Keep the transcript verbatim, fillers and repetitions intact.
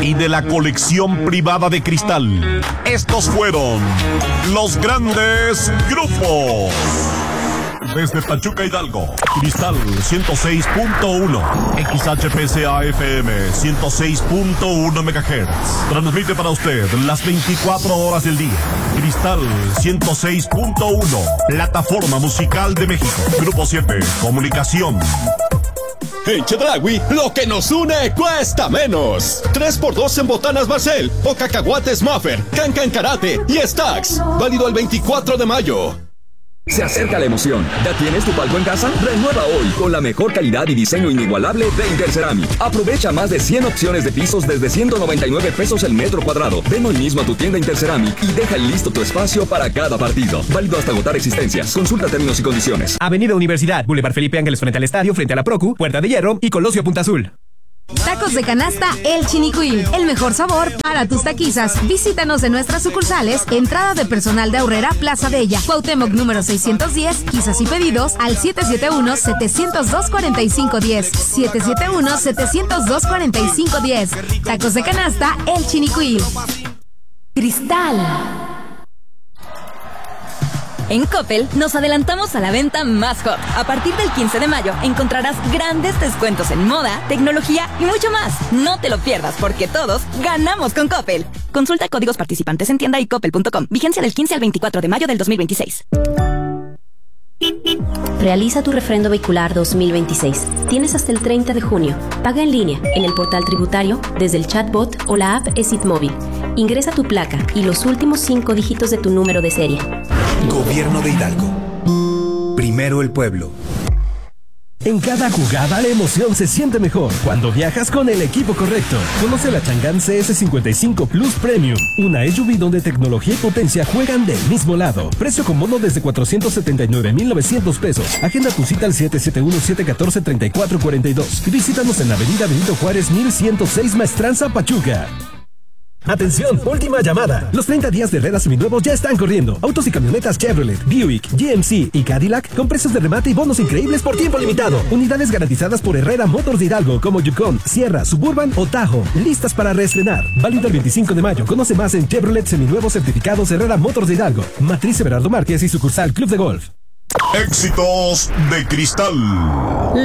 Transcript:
y de la colección privada de cristal. Estos fueron los grandes grupos. Desde Pachuca, Hidalgo, Cristal ciento seis punto uno, X H P C A F M ciento seis punto uno megahertz. Transmite para usted las veinticuatro horas del día. Cristal ciento seis punto uno, plataforma musical de México. Grupo siete, comunicación. En Chedraui, lo que nos une cuesta menos. tres por dos en botanas Marcel o cacahuates Muffer, Can Can Karate y Stacks. Válido el veinticuatro de mayo. Se acerca la emoción. ¿Ya tienes tu palco en casa? Renueva hoy con la mejor calidad y diseño inigualable de Interceramic. Aprovecha más de cien opciones de pisos desde ciento noventa y nueve pesos el metro cuadrado. Ven hoy mismo a tu tienda Interceramic y deja listo tu espacio para cada partido. Válido hasta agotar existencias. Consulta términos y condiciones. Avenida Universidad, Boulevard Felipe Ángeles frente al estadio, frente a la Procu, Puerta de Hierro y Colosio Punta Azul. Tacos de canasta El Chinicuil, el mejor sabor para tus taquizas. Visítanos en nuestras sucursales, entrada de personal de Aurrera, Plaza Bella, Cuauhtémoc número seiscientos diez, quizás y pedidos al siete siete uno, siete cero dos, cuatro cinco uno cero, siete siete uno, siete cero dos, cuatro cinco uno cero. Tacos de canasta El Chinicuil. Cristal. En Coppel nos adelantamos a la venta más hot. A partir del quince de mayo encontrarás grandes descuentos en moda, tecnología y mucho más. No te lo pierdas porque todos ganamos con Coppel. Consulta códigos participantes en tienda y coppel punto com. Vigencia del quince al veinticuatro de mayo del dos mil veintiséis. Realiza tu refrendo vehicular dos mil veintiséis. Tienes hasta el treinta de junio. Paga en línea, en el portal tributario, desde el chatbot o la app ESIT Móvil. Ingresa tu placa y los últimos cinco dígitos de tu número de serie. Gobierno de Hidalgo. Primero el pueblo. En cada jugada la emoción se siente mejor cuando viajas con el equipo correcto. Conoce la Chang'an C S cincuenta y cinco Plus Premium, una S U V donde tecnología y potencia juegan del mismo lado. Precio cómodo desde cuatrocientos setenta y nueve mil novecientos pesos. Agenda tu cita al siete siete uno, siete uno cuatro, tres cuatro cuatro dos. Visítanos en la avenida Benito Juárez mil ciento seis Maestranza, Pachuca. Atención, última llamada. Los treinta días de Herrera seminuevos ya están corriendo. Autos y camionetas Chevrolet, Buick, G M C y Cadillac con precios de remate y bonos increíbles por tiempo limitado. Unidades garantizadas por Herrera Motors de Hidalgo como Yukon, Sierra, Suburban o Tahoe. Listas para reestrenar. Válido el veinticinco de mayo. Conoce más en Chevrolet seminuevos certificados Herrera Motors de Hidalgo. Matriz Everardo Márquez y sucursal Club de Golf. Éxitos de Cristal.